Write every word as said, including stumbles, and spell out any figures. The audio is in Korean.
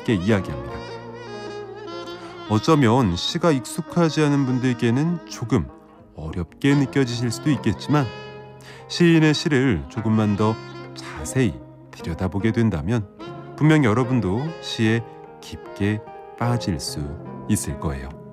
함께 이야기합니다. 어쩌면 시가 익숙하지 않은 분들께는 조금 어렵게 느껴지실 수도 있겠지만 시인의 시를 조금만 더 자세히 들여다보게 된다면 분명 여러분도 시에 깊게 빠질 수 있을 거예요.